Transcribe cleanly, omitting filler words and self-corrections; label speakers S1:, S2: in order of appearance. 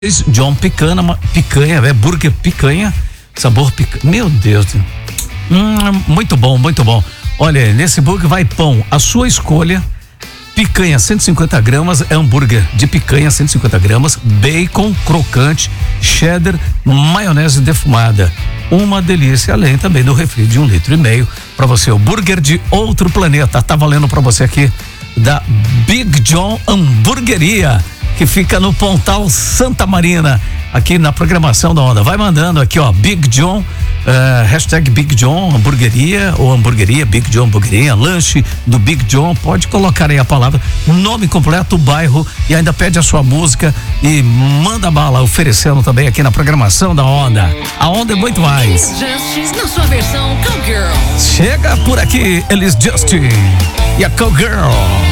S1: John picanha, é burger picanha, sabor picanha. Meu Deus. Muito bom, muito bom. Olha, nesse burger vai pão, a sua escolha. Picanha 150 gramas, hambúrguer de picanha 150 gramas, bacon crocante, cheddar, maionese defumada. Uma delícia, além também do refri de 1,5 litro para você. O burger de outro planeta, tá valendo para você aqui da Big John Hamburgueria, que fica no Pontal Santa Marina, aqui na programação da Onda. Vai mandando aqui, ó, Big John, hashtag Big John Hamburgueria, ou hamburgueria, Big John Hamburgueria, lanche do Big John, pode colocar aí a palavra, nome completo, bairro, e ainda pede a sua música e manda bala, oferecendo também aqui na programação da Onda. A Onda é muito mais.
S2: Justice na sua versão Cowgirl.
S1: Chega por aqui, Elis Justin e a Cowgirl.